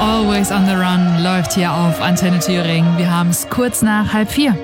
Always on the Run läuft hier auf Antenne Thüringen. Wir haben es kurz nach 3:30.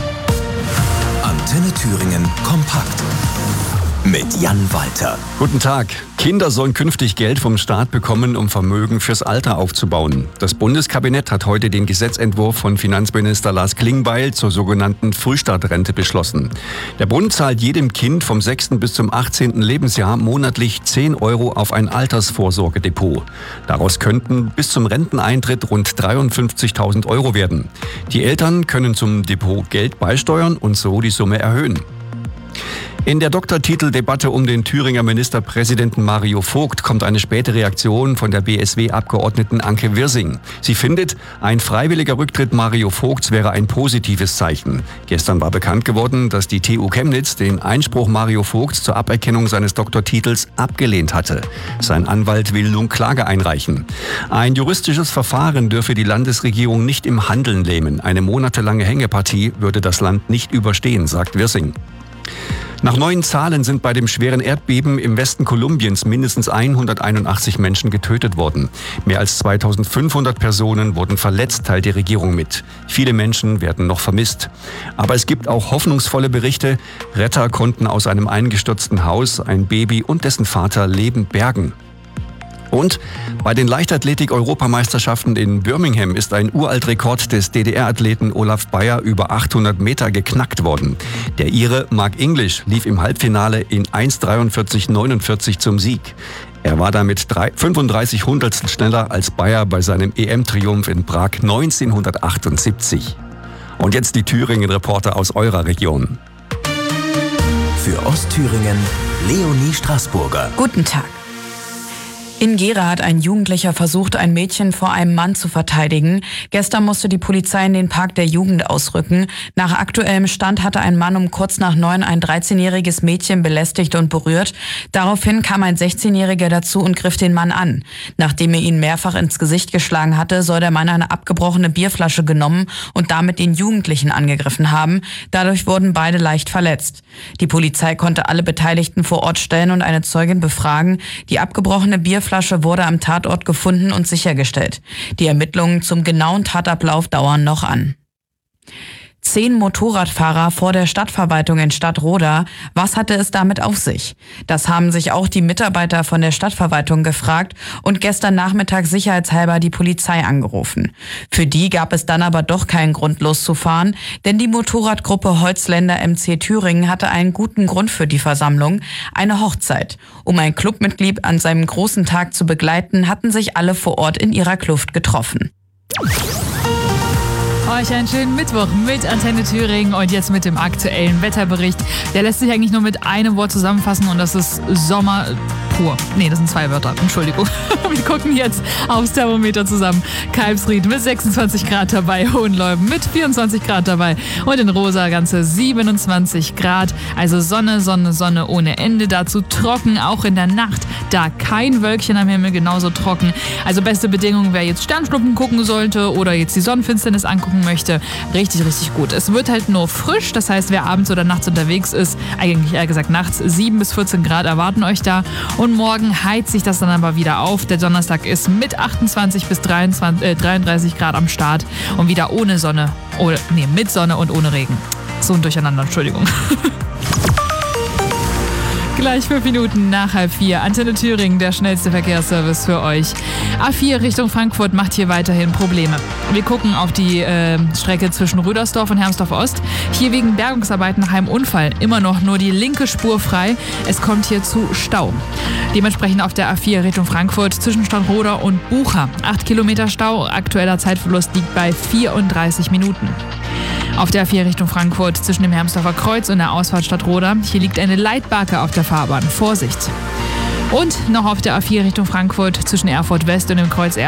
Antenne Thüringen kompakt mit Jan Walter. Guten Tag. Kinder sollen künftig Geld vom Staat bekommen, um Vermögen fürs Alter aufzubauen. Das Bundeskabinett hat heute den Gesetzentwurf von Finanzminister Lars Klingbeil zur sogenannten Frühstartrente beschlossen. Der Bund zahlt jedem Kind vom 6. bis zum 18. Lebensjahr monatlich 10 € auf ein Altersvorsorgedepot. Daraus könnten bis zum Renteneintritt rund 53.000 € werden. Die Eltern können zum Depot Geld beisteuern und so die Summe erhöhen. In der Doktortiteldebatte um den Thüringer Ministerpräsidenten Mario Vogt kommt eine späte Reaktion von der BSW-Abgeordneten Anke Wirsing. Sie findet, ein freiwilliger Rücktritt Mario Vogts wäre ein positives Zeichen. Gestern war bekannt geworden, dass die TU Chemnitz den Einspruch Mario Vogts zur Aberkennung seines Doktortitels abgelehnt hatte. Sein Anwalt will nun Klage einreichen. Ein juristisches Verfahren dürfe die Landesregierung nicht im Handeln lähmen. Eine monatelange Hängepartie würde das Land nicht überstehen, sagt Wirsing. Nach neuen Zahlen sind bei dem schweren Erdbeben im Westen Kolumbiens mindestens 181 Menschen getötet worden. Mehr als 2500 Personen wurden verletzt, teilt die Regierung mit. Viele Menschen werden noch vermisst. Aber es gibt auch hoffnungsvolle Berichte. Retter konnten aus einem eingestürzten Haus ein Baby und dessen Vater lebend bergen. Und bei den Leichtathletik-Europameisterschaften in Birmingham ist ein Uraltrekord des DDR-Athleten Olaf Beyer über 800 Meter geknackt worden. Der Ire Mark English lief im Halbfinale in 1:43,49 zum Sieg. Er war damit 35 Hundertstel schneller als Beyer bei seinem EM-Triumph in Prag 1978. Und jetzt die Thüringen-Reporter aus eurer Region. Für Ostthüringen Leonie Straßburger. Guten Tag. In Gera hat ein Jugendlicher versucht, ein Mädchen vor einem Mann zu verteidigen. Gestern musste die Polizei in den Park der Jugend ausrücken. Nach aktuellem Stand hatte ein Mann um kurz nach 9 ein 13-jähriges Mädchen belästigt und berührt. Daraufhin kam ein 16-Jähriger dazu und griff den Mann an. Nachdem er ihn mehrfach ins Gesicht geschlagen hatte, soll der Mann eine abgebrochene Bierflasche genommen und damit den Jugendlichen angegriffen haben. Dadurch wurden beide leicht verletzt. Die Polizei konnte alle Beteiligten vor Ort stellen und eine Zeugin befragen. Die abgebrochene Bierflasche wurde am Tatort gefunden und sichergestellt. Die Ermittlungen zum genauen Tatablauf dauern noch an. 10 Motorradfahrer vor der Stadtverwaltung in Stadtroda. Was hatte es damit auf sich? Das haben sich auch die Mitarbeiter von der Stadtverwaltung gefragt und gestern Nachmittag sicherheitshalber die Polizei angerufen. Für die gab es dann aber doch keinen Grund loszufahren, denn die Motorradgruppe Holzländer MC Thüringen hatte einen guten Grund für die Versammlung, eine Hochzeit. Um ein Clubmitglied an seinem großen Tag zu begleiten, hatten sich alle vor Ort in ihrer Kluft getroffen. Euch einen schönen Mittwoch mit Antenne Thüringen und jetzt mit dem aktuellen Wetterbericht. Der lässt sich eigentlich nur mit einem Wort zusammenfassen und das ist Sommer pur. Nee, das sind 2 Wörter. Entschuldigung. Wir gucken jetzt aufs Thermometer zusammen. Kalbsried mit 26 Grad dabei, Hohenleuben mit 24 Grad dabei und in Rosa ganze 27 Grad. Also Sonne, Sonne, Sonne ohne Ende. Dazu trocken, auch in der Nacht. Da kein Wölkchen am Himmel, genauso trocken. Also beste Bedingungen, wer jetzt Sternschnuppen gucken sollte oder jetzt die Sonnenfinsternis angucken möchte. Richtig, richtig gut. Es wird halt nur frisch, das heißt, wer abends oder nachts unterwegs ist, eigentlich eher gesagt nachts, 7 bis 14 Grad erwarten euch da. Und morgen heizt sich das dann aber wieder auf. Der Donnerstag ist mit 28 bis 33 Grad am Start und wieder ohne Sonne, mit Sonne und ohne Regen. So ein Durcheinander, Entschuldigung. Gleich 5 Minuten nach 3:30. Antenne Thüringen, der schnellste Verkehrsservice für euch. A4 Richtung Frankfurt macht hier weiterhin Probleme. Wir gucken auf die Strecke zwischen Rüdersdorf und Hermsdorf-Ost. Hier wegen Bergungsarbeiten nach einem Unfall immer noch nur die linke Spur frei. Es kommt hier zu Stau. Dementsprechend auf der A4 Richtung Frankfurt zwischen Stadtroda und Bucha. 8 Kilometer Stau. Aktueller Zeitverlust liegt bei 34 Minuten. Auf der A4 Richtung Frankfurt zwischen dem Hermsdorfer Kreuz und der Ausfahrt Stadtroda. Hier liegt eine Leitbarke auf der Fahrbahn. Vorsicht! Und noch auf der A4 Richtung Frankfurt zwischen Erfurt West und dem Kreuz